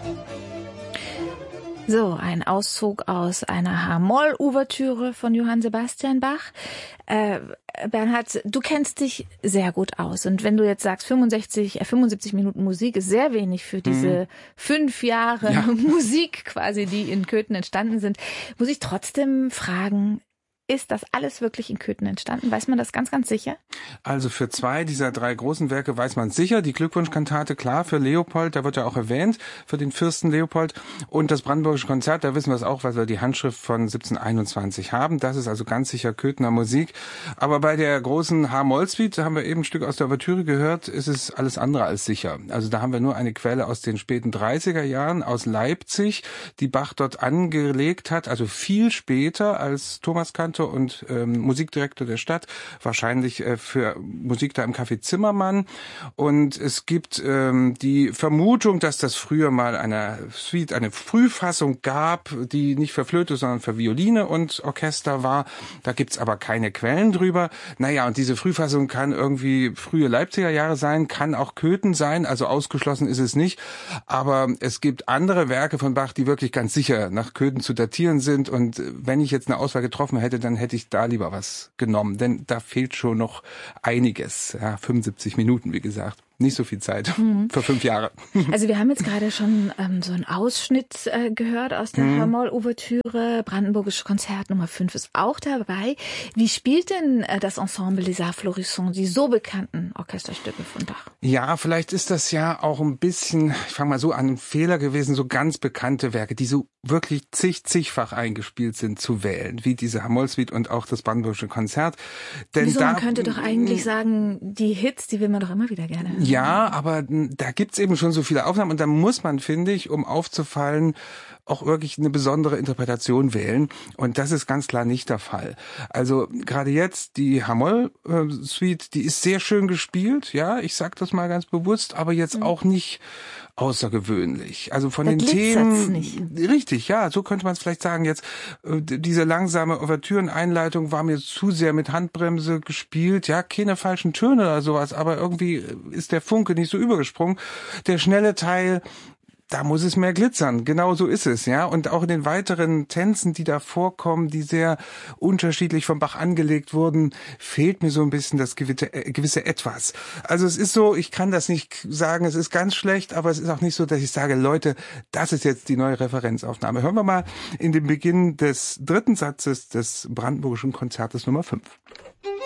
So, ein Auszug aus einer H-Moll-Ouvertüre von Johann Sebastian Bach. Bernhard, du kennst dich sehr gut aus. Und wenn du jetzt sagst, 75 Minuten Musik ist sehr wenig für diese 5 Jahre Musik quasi, die in Köthen entstanden sind, muss ich trotzdem fragen, ist das alles wirklich in Köthen entstanden? Weiß man das ganz, ganz sicher? Also für 2 dieser 3 großen Werke weiß man sicher. Die Glückwunschkantate, klar, für Leopold, da wird ja auch erwähnt, für den Fürsten Leopold. Und das Brandenburgische Konzert, da wissen wir es auch, weil wir die Handschrift von 1721 haben. Das ist also ganz sicher Köthener Musik. Aber bei der großen H-Moll-Suite, da haben wir eben ein Stück aus der Ouvertüre gehört, ist es alles andere als sicher. Also da haben wir nur eine Quelle aus den späten 30er Jahren, aus Leipzig, die Bach dort angelegt hat, also viel später als Thomas Kantor und Musikdirektor der Stadt, wahrscheinlich für Musik da im Café Zimmermann. Und es gibt die Vermutung, dass das früher mal eine Suite, eine Frühfassung gab, die nicht für Flöte, sondern für Violine und Orchester war. Da gibt's aber keine Quellen drüber. Naja, und diese Frühfassung kann irgendwie frühe Leipziger Jahre sein, kann auch Köthen sein, also ausgeschlossen ist es nicht. Aber es gibt andere Werke von Bach, die wirklich ganz sicher nach Köthen zu datieren sind. Und wenn ich jetzt eine Auswahl getroffen hätte, dann hätte ich da lieber was genommen, denn da fehlt schon noch einiges. Ja, 75 Minuten, wie gesagt. Nicht so viel Zeit für 5 Jahre. Also wir haben jetzt gerade schon so einen Ausschnitt gehört aus der H-Moll-Ouvertüre. Brandenburgische Konzert Nummer 5 ist auch dabei. Wie spielt denn das Ensemble Les Arts Florissants die so bekannten Orchesterstücke von Bach? Ja, vielleicht ist das ja auch ein bisschen, ich fange mal so an, ein Fehler gewesen, so ganz bekannte Werke, die so wirklich zigfach eingespielt sind, zu wählen, wie diese H-Moll-Suite und auch das Brandenburgische Konzert. Denn Wieso, man könnte doch eigentlich sagen, die Hits, die will man doch immer wieder gerne hören. Ja, aber da gibt's eben schon so viele Aufnahmen und da muss man, finde ich, um aufzufallen, auch wirklich eine besondere Interpretation wählen. Und das ist ganz klar nicht der Fall. Also gerade jetzt die H-Moll-Suite, die ist sehr schön gespielt, ja, ich sag das mal ganz bewusst, aber jetzt auch nicht außergewöhnlich. Also von den Themen nicht. Richtig, ja, so könnte man es vielleicht sagen. Jetzt diese langsame Ouvertüreneinleitung war mir zu sehr mit Handbremse gespielt, ja, keine falschen Töne oder sowas, aber irgendwie ist der Funke nicht so übergesprungen. Der schnelle Teil, da muss es mehr glitzern. Genau so ist es, ja. Und auch in den weiteren Tänzen, die da vorkommen, die sehr unterschiedlich vom Bach angelegt wurden, fehlt mir so ein bisschen das gewisse Etwas. Also es ist so, ich kann das nicht sagen, es ist ganz schlecht, aber es ist auch nicht so, dass ich sage, Leute, das ist jetzt die neue Referenzaufnahme. Hören wir mal in den Beginn des 3. Satzes des Brandenburgischen Konzertes Nummer 5.